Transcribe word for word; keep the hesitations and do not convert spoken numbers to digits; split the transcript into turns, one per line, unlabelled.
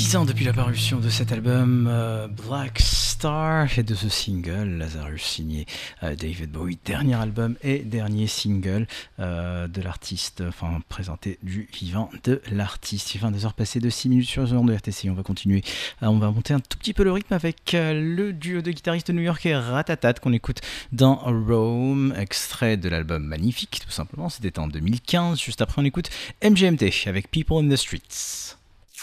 dix ans depuis la parution de cet album euh, Black Star et de ce single Lazarus signé euh, David Bowie, dernier album et dernier single euh, de l'artiste, enfin présenté du vivant de l'artiste. Il est vingt-deux heures passées de six minutes sur le de R T C. On va continuer, euh, on va monter un tout petit peu le rythme avec euh, le duo de guitaristes new-yorkais Ratatat qu'on écoute dans Rome, extrait de l'album Magnifique tout simplement, c'était en deux mille quinze. Juste après on écoute M G M T avec People in the Streets.